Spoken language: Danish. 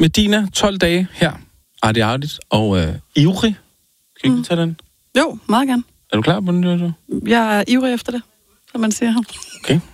Medina, 12 dage her. Artigt og ivrig. Skal vi ikke tage den? Jo, meget gerne. Er du klar på den? Jeg er ivrig efter det, som man siger her. Okay.